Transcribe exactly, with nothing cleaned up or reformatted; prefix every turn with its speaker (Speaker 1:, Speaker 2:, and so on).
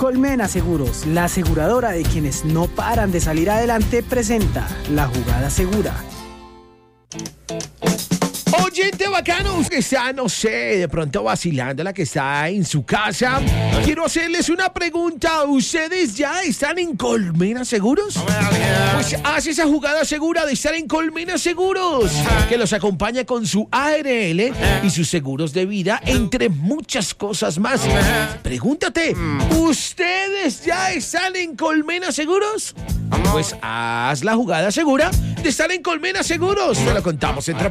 Speaker 1: Colmena Seguros, la aseguradora de quienes no paran de salir adelante, presenta La Jugada Segura.
Speaker 2: Oyente bacano, que está, no sé, de pronto vacilando, la que está en su casa. Quiero hacerles una pregunta. ¿Ustedes ya están en Colmena Seguros? Pues hace esa jugada segura de estar en Colmena Seguros, que los acompaña con su A R L y sus seguros de vida, entre muchas cosas más. Pregúntate, ¿ustedes ya están en Colmena Seguros? Pues haz la jugada segura de estar en Colmena Seguros. Te lo contamos entre